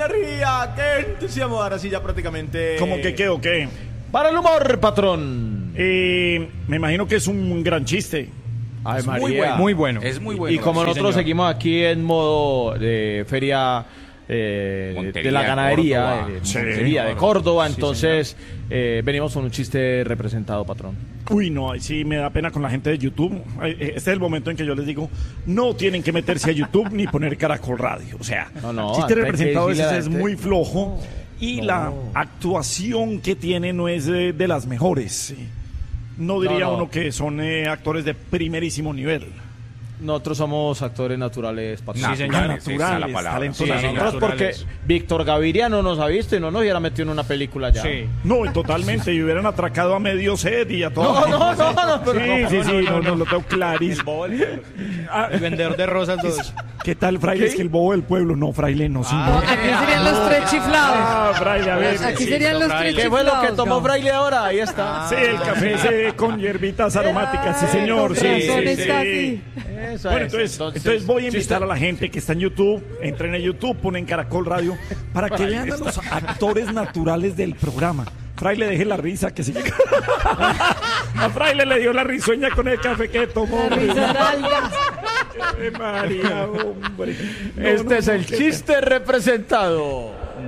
energía, qué entusiasmo. Ahora sí, ya prácticamente. ¿Cómo que qué o qué? Para el humor, patrón. Me imagino que es un gran chiste. Ay, Es María. muy bueno. Es muy bueno. Y como Sí, nosotros señor. seguimos aquí en modo de feria de Montería, la ganadería, Córdoba. Sí. Montería de Córdoba, entonces venimos con un chiste representado, patrón. Uy, no, ahí sí me da pena con la gente de YouTube. Este es el momento en que yo les digo, no tienen que meterse a YouTube ni poner Caracol Radio. O sea, No, el chiste hay que representado a decirle a veces la es gente- muy flojo y No. la actuación que tiene no es de las mejores. Sí. No diría No. uno que son actores de primerísimo nivel. Nosotros somos actores naturales, patrón. Sí, señor. Naturales, esa es la Naturales, palabra. talentos Sí, naturales. Nosotros porque naturales. Víctor Gaviria no nos ha visto y no nos hubiera metido en una película ya. Sí. No, totalmente. Y hubieran atracado a medio set y a todo. No, pero Sí, no, lo tengo clarísimo. Ah, El vendedor de rosas 2. ¿qué tal, fraile? Es que el bobo del pueblo. No, fraile, no, sí. no. Aquí serían los tres chiflados. Ah, fraile, a ver. Aquí Sí, serían los tres ¿Qué fue lo que chiflados. tomó Gabo. Fraile ahora? Ahí está. Sí, el café ese con hierbitas aromáticas, sí, señor. Con Sí, razón sí, está sí. así. Eso Bueno, es. entonces voy a invitar a la gente que está en YouTube, entren a YouTube, ponen Caracol Radio, para que vean a los actores naturales del programa. Fraile, deje la risa, que sí. A Fraile le dio la risueña con el café que tomó. La hombre. risaralda. María, hombre. No, Este no, es no, el qué chiste representado.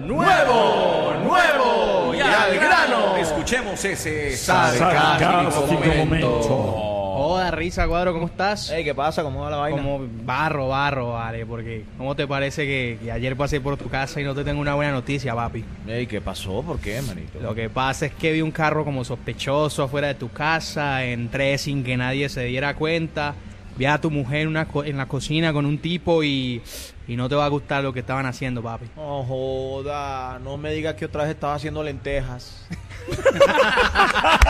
Nuevo y al grano. Escuchemos ese sarcástico momento. Joda, risa, Cuadro, ¿cómo estás? Ey, ¿qué pasa? ¿Cómo va la vaina? Como barro, vale, porque ¿cómo te parece que ayer pasé por tu casa y no te tengo una buena noticia, papi? Ey, ¿qué pasó? ¿Por qué, manito? Lo que pasa es que vi un carro como sospechoso afuera de tu casa, entré sin que nadie se diera cuenta, vi a tu mujer en la cocina con un tipo y no te va a gustar lo que estaban haciendo, papi. No joda, no me digas que otra vez estaba haciendo lentejas.